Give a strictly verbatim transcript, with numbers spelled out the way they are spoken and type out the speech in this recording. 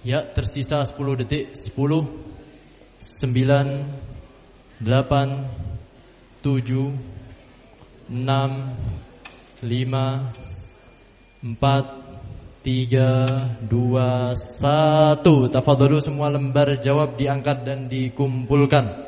Ya, tersisa sepuluh detik. Sepuluh, sembilan, delapan, tujuh, enam, lima, empat, tiga, dua, satu. Tafadhalu, semua lembar jawab diangkat dan dikumpulkan.